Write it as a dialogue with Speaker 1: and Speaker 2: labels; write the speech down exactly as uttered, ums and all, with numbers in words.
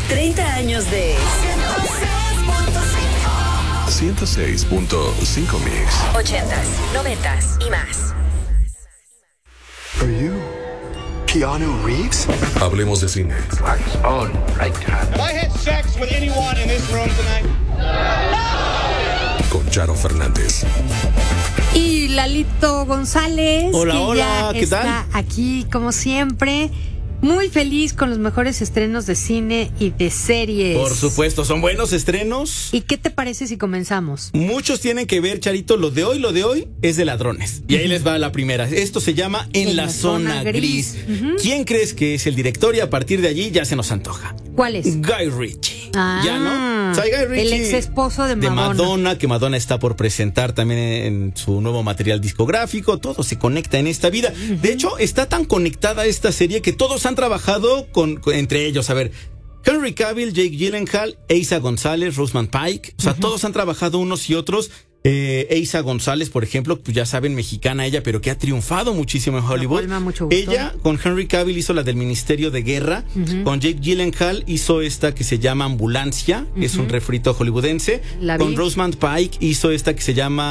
Speaker 1: treinta años de
Speaker 2: ciento seis punto cinco Mix.
Speaker 1: ochentas, noventas y más.
Speaker 3: Are you Keanu Reeves?
Speaker 2: Hablemos de cine.
Speaker 4: Have I had sex with anyone in this room tonight?
Speaker 2: Con Charo Fernández.
Speaker 5: Y Lalito González.
Speaker 6: Hola,
Speaker 5: que
Speaker 6: hola,
Speaker 5: ya
Speaker 6: ¿qué
Speaker 5: está
Speaker 6: tal?
Speaker 5: aquí, como siempre. Muy feliz con los mejores estrenos de cine y de series.
Speaker 6: Por supuesto, son buenos estrenos.
Speaker 5: ¿Y qué te parece si comenzamos?
Speaker 6: Muchos tienen que ver, Charito, lo de hoy, lo de hoy es de ladrones. Y ahí les va la primera. Esto se llama En, la, zona, gris.
Speaker 5: Uh-huh.
Speaker 6: ¿Quién crees que es el director? Y a partir de allí ya se nos antoja.
Speaker 5: ¿Cuál es?
Speaker 6: Guy Ritchie.
Speaker 5: Ah,
Speaker 6: ¿Ya no? O sea, Guy Ritchie,
Speaker 5: el ex esposo de
Speaker 6: de
Speaker 5: Madonna.
Speaker 6: Madonna, que Madonna está por presentar también en, en su nuevo material discográfico. Todo se conecta en esta vida. Uh-huh. De hecho, está tan conectada esta serie que todos han trabajado con, con entre ellos. A ver, Henry Cavill, Jake Gyllenhaal, Eiza González, Rosamund Pike. O sea, uh-huh. todos han trabajado unos y otros. Eh, Eiza González, por ejemplo, pues ya saben, mexicana ella, pero que ha triunfado muchísimo en Hollywood. Ella con Henry Cavill hizo la del Ministerio de Guerra. Uh-huh. Con Jake Gyllenhaal hizo esta que se llama Ambulancia, uh-huh. es un refrito hollywoodense. Con Rosamund Pike hizo esta que se llama